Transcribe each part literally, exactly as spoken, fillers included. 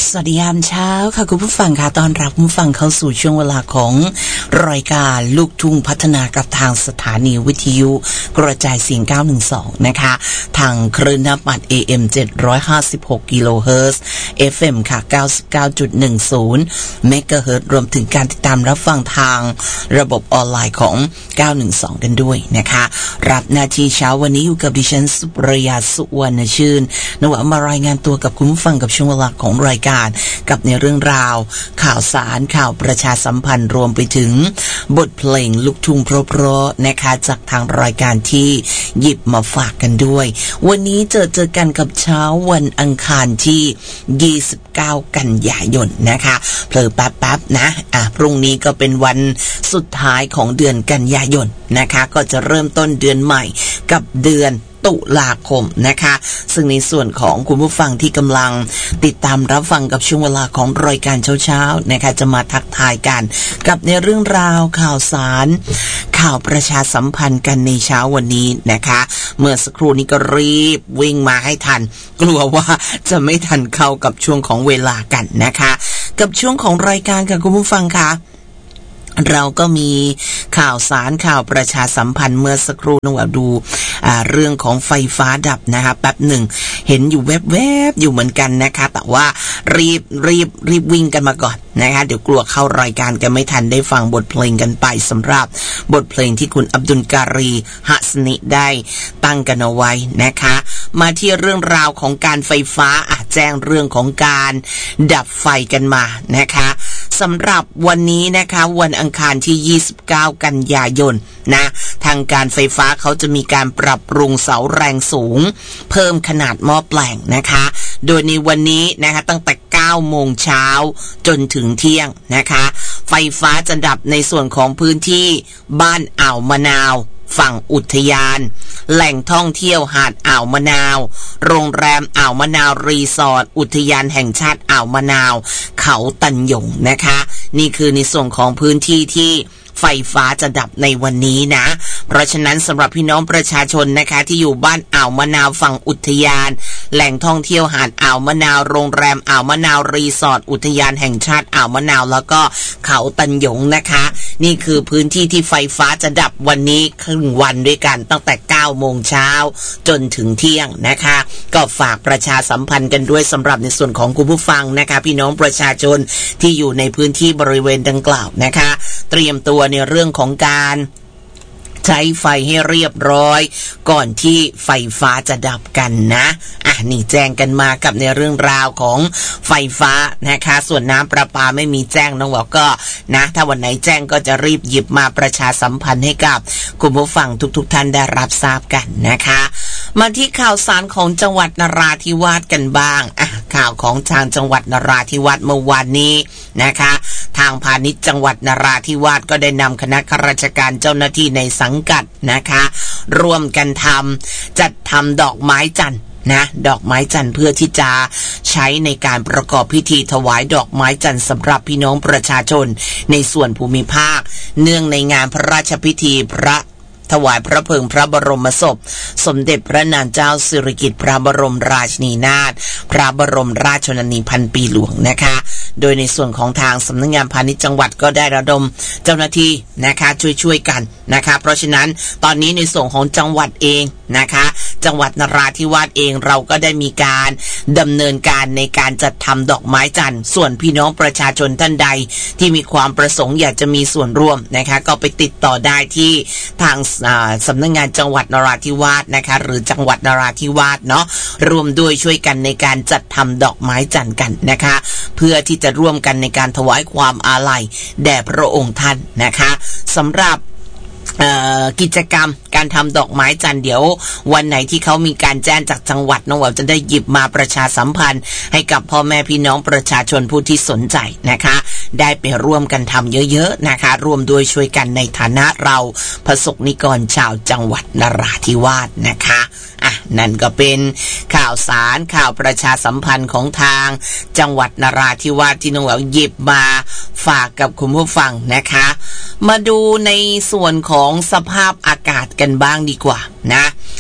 สวัสดียามเช้าค่ะคุณผู้ฟังค่ะต้อนรับคุณผู้ฟังเข้าสู่ช่วงเวลาของรายการลูกทุ่งพัฒนากับทางสถานีวิทยุกระจายเสียงเก้าหนึ่งสองนะคะทางคลื่นนปัด เอ เอ็ม เจ็ดร้อยห้าสิบหก กิโลเฮิรตซ์ เอฟ เอ็ม ค่ะ เก้าสิบเก้าจุดหนึ่งศูนย์ เมกะเฮิรตซ์รวมถึงการติดตามรับฟังทางระบบออนไลน์ของเก้าหนึ่งสองกันด้วยนะคะรับหน้าที่เช้าวันนี้อยู่กับดิฉันสุปรยาสุวรรณชื่นนวมารายงานตัวกับคุณผู้ฟังกับช่วงเวลาของรายการกับในเรื่องราวข่าวสารข่าวประชาสัมพันธ์รวมไปถึงบทเพลงลูกทุ่งเพราะๆนะคะจากทางรายการที่หยิบมาฝากกันด้วยวันนี้เจอเจอกันกับเช้าวันอังคารที่ยี่สิบเก้ากันยายนนะคะเผลอแป๊บๆนะอ่ะพรุ่งนี้ก็เป็นวันสุดท้ายของเดือนกันยายนนะคะก็จะเริ่มต้นเดือนใหม่กับเดือนตุลาคมนะคะซึ่งในส่วนของคุณผู้ฟังที่กำลังติดตามรับฟังกับช่วงเวลาของรายการเช้าๆนะคะจะมาทักทายกันกับในเรื่องราวข่าวสารข่าวประชาสัมพันธ์กันในเช้าวันนี้นะคะเมื่อสักครู่นี้ก็รีบวิ่งมาให้ทันกลัวว่าจะไม่ทันเข้ากับช่วงของเวลากันนะคะกับช่วงของรายการค่ะคุณผู้ฟังค่ะเราก็มีข่าวสารข่าวประชาสัมพันธ์เมื่อสักครู่น้องดูอ่าเรื่องของไฟฟ้าดับนะคะแป๊บหนึ่งเห็นอยู่แวบๆอยู่เหมือนกันนะคะแต่ว่ารีบรีบรีบวิ่งกันมาก่อนนะคะเดี๋ยวกลัวเข้ารายการกันไม่ทันได้ฟังบทเพลงกันไปสำหรับบทเพลงที่คุณอับดุลการีฮัสนิได้ตั้งกันเอาไว้นะคะมาที่เรื่องราวของการไฟฟ้าอ่ะแจ้งเรื่องของการดับไฟกันมานะคะสำหรับวันนี้นะคะวันอังคารที่ยี่สิบเก้ากันยายนนะทางการไฟฟ้าเขาจะมีการปรับปรุงเสาแรงสูงเพิ่มขนาดหม้อแปลงนะคะโดยในวันนี้นะคะตั้งแต่เก้าโมงเช้าจนถึงเที่ยงนะคะไฟฟ้าจะดับในส่วนของพื้นที่บ้านอ่าวมะนาวฝั่งอุทยานแหล่งท่องเที่ยวหาดอ่าวมะนาวโรงแรมอ่าวมะนาวรีสอร์ทอุทยานแห่งชาติอ่าวมะนาวเขาตันหยงนะคะนี่คือในส่วนของพื้นที่ที่ไฟฟ้าจะดับในวันนี้นะเพราะฉะนั้นสำหรับพี่น้องประชาชนนะคะที่อยู่บ้านอ่าวมะนาวฝั่งอุทยานแหล่งท่องเที่ยวหาดอ่าวมะนาวโรงแรมอ่าวมะนาวรีสอร์ทอุทยานแห่งชาติอ่าวมะนาวแล้วก็เขาตันหยงนะคะนี่คือพื้นที่ที่ไฟฟ้าจะดับวันนี้ครึ่งวันด้วยกันตั้งแต่เก้าโมงเช้าจนถึงเที่ยงนะคะก็ฝากประชาสัมพันธ์กันด้วยสำหรับในส่วนของคุณผู้ฟังนะคะพี่น้องประชาชนที่อยู่ในพื้นที่บริเวณดังกล่าวนะคะเตรียมตัวในเรื่องของการใช้ไฟให้เรียบร้อยก่อนที่ไฟฟ้าจะดับกันนะอ่ะนี่แจ้งกันมากับในเรื่องราวของไฟฟ้านะคะส่วนน้ำประปาไม่มีแจ้งน้องบอกก็นะถ้าวันไหนแจ้งก็จะรีบหยิบมาประชาสัมพันธ์ให้กับคุณผู้ฟังทุกๆท่านได้รับทราบกันนะคะมาที่ข่าวสารของจังหวัดนราธิวาสกันบ้างอ่ะข่าวของทางจังหวัดนราธิวาสเมื่อวานนี้นะคะทางพาณิชย์จังหวัดนราธิวาสก็ได้นำคณะข้าราชการเจ้าหน้าที่ในสังกัดนะคะร่วมกันทำจัดทำดอกไม้จันทร์นะดอกไม้จันทร์เพื่อที่จะใช้ในการประกอบพิธีถวายดอกไม้จันทร์สำหรับพี่น้องประชาชนในส่วนภูมิภาคเนื่องในงานพระราชพิธีพระถวายพระเพลิงพระบรมศพสมเด็จพระนางเจ้าสิริกิติ์พระบรมราชินีนาถพระบรมราชชนนีพันปีหลวงนะคะโดยในส่วนของทางสำนักงานพาณิชย์จังหวัดก็ได้ระดมเจ้าหน้าที่นะคะช่วยๆกันนะคะเพราะฉะนั้นตอนนี้ในส่วนของจังหวัดเองนะคะจังหวัดนราธิวาสเองเราก็ได้มีการดำเนินการในการจัดทำดอกไม้จันทร์ส่วนพี่น้องประชาชนท่านใดที่มีความประสงค์อยากจะมีส่วนร่วมนะคะก็ไปติดต่อได้ที่ทางสำนักงานจังหวัดนราธิวาสนะคะหรือจังหวัดนราธิวาสเนาะรวมด้วยช่วยกันในการจัดทำดอกไม้จันทร์กันนะคะเพื่อที่จะร่วมกันในการถวายความอาลัยแด่พระองค์ท่านนะคะสำหรับกิจกรรมการทำดอกไม้จันทร์เดี๋ยววันไหนที่เขามีการแจ้งจากจังหวัดน้องว่าจะได้หยิบมาประชาสัมพันธ์ให้กับพ่อแม่พี่น้องประชาชนผู้ที่สนใจนะคะได้ไปร่วมกันทำเยอะๆนะคะร่วมด้วยช่วยกันในฐานะเราประสบนิกรชาวจังหวัดนราธิวาสนะคะอ่ะนั่นก็เป็นข่าวสารข่าวประชาสัมพันธ์ของทางจังหวัดนราธิวาสที่น้องว่าหยิบมาฝากกับคุณผู้ฟังนะคะมาดูในส่วนของสภาพอากาศกันบ้างดีกว่านะ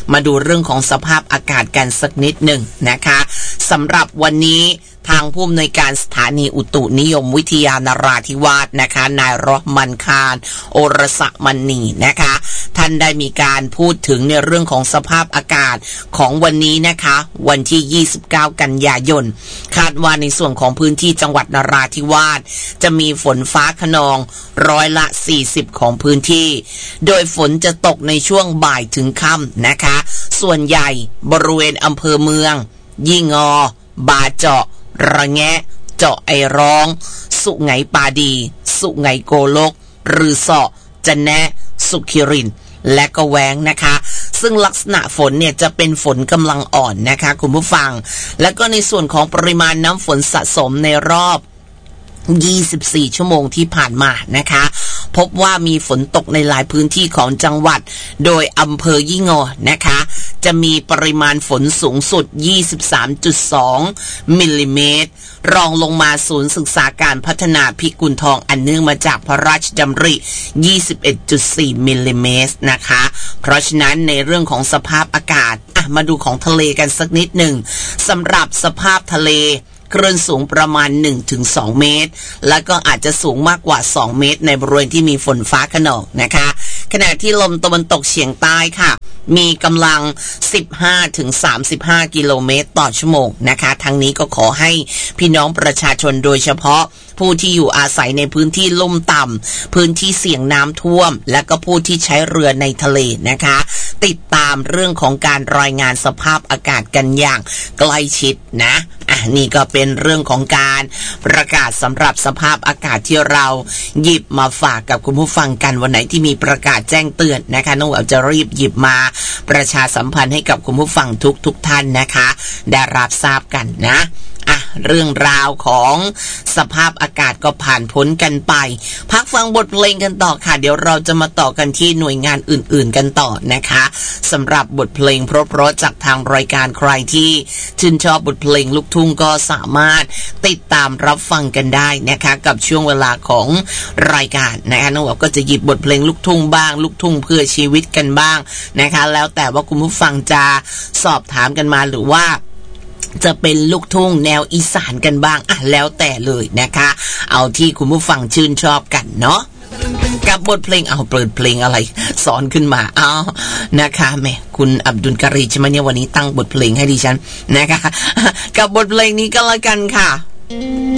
มาดูเรื่องของสภาพอากาศกันสักนิดหนึ่งนะคะสำหรับวันนี้ทางผู้อำนวยการสถานีอุตุนิยมวิทยานราธิวาสนะคะนายรอห์มันคารโอรสมณีนะคะท่านได้มีการพูดถึงในเรื่องของสภาพอากาศของวันนี้นะคะวันที่ยี่สิบเก้ากันยายนคาดว่าในส่วนของพื้นที่จังหวัดนราธิวาสจะมีฝนฟ้าคะนองร้อยละสี่สิบของพื้นที่โดยฝนจะตกในช่วงบ่ายถึงค่ำนะคะส่วนใหญ่บริเวณอำเภอเมืองยี่งอบาเจาะระแงะเจาะไอร้องสุไหงปาดีสุไหงโกลกรือเสาะจะแนะสุขิรินและก็แวงนะคะซึ่งลักษณะฝนเนี่ยจะเป็นฝนกำลังอ่อนนะคะคุณผู้ฟังและก็ในส่วนของปริมาณน้ำฝนสะสมในรอบยี่สิบสี่ชั่วโมงที่ผ่านมานะคะพบว่ามีฝนตกในหลายพื้นที่ของจังหวัดโดยอำเภอยี่งอนะคะจะมีปริมาณฝนสูงสุด ยี่สิบสามจุดสอง มิลลิเมตรรองลงมาศูนย์ศึกษาการพัฒนาพิกุลทองอันเนื่องมาจากพระราชดำริ ยี่สิบเอ็ดจุดสี่ มิลลิเมตรนะคะเพราะฉะนั้นในเรื่องของสภาพอากาศอ่ะมาดูของทะเลกันสักนิดหนึ่งสำหรับสภาพทะเลคลื่นสูงประมาณ หนึ่งถึงสอง เมตรแล้วก็อาจจะสูงมากกว่าสองเมตรในบริเวณที่มีฝนฟ้าคะนองนะคะขณะที่ลมตะวันตกเฉียงใต้ค่ะมีกำลัง สิบห้าถึงสามสิบห้า กิโลเมตรต่อชั่วโมงนะคะทั้งนี้ก็ขอให้พี่น้องประชาชนโดยเฉพาะผู้ที่อยู่อาศัยในพื้นที่ลุ่มต่ำพื้นที่เสี่ยงน้ำท่วมและก็ผู้ที่ใช้เรือในทะเลนะคะติดตามเรื่องของการรายงานสภาพอากาศกันอย่างใกล้ชิดนะอ่ะนี่ก็เป็นเรื่องของการประกาศสำหรับสภาพอากาศที่เราหยิบมาฝากกับคุณผู้ฟังกันวันไหนที่มีประกาศแจ้งเตือนนะคะน้องแอลจะรีบหยิบมาประชาสัมพันธ์ให้กับคุณผู้ฟังทุกทุกท่านนะคะได้รับทราบกันนะอ่ะเรื่องราวของสภาพอากาศก็ผ่านพ้นกันไปพักฟังบทเพลงกันต่อค่ะเดี๋ยวเราจะมาต่อกันที่หน่วยงานอื่นๆกันต่อนะคะสำหรับบทเพลงเพราะๆจากทางรายการใครที่ชื่นชอบบทเพลงลูกทุ่งก็สามารถติดตามรับฟังกันได้นะคะกับช่วงเวลาของรายการนะคะน้องก็จะหยิบบทเพลงลูกทุ่งบ้างลูกทุ่งเพื่อชีวิตกันบ้างนะคะแล้วแต่ว่าคุณผู้ฟังจะสอบถามกันมาหรือว่าจะเป็นลูกทุ่งแนวอีสานกันบ้างอ่ะแล้วแต่เลยนะคะเอาที่คุณผู้ฟังชื่นชอบกันเนาะกับบทเพลงเอาเปิดเพลงอะไรสอนขึ้นมาเอานะคะแม่คุณอับดุลการีใช่ไหมเนี่ยวันนี้ตั้งบทเพลงให้ดิฉันนะคะกับบทเพลงนี้ก็แล้วกันค่ะ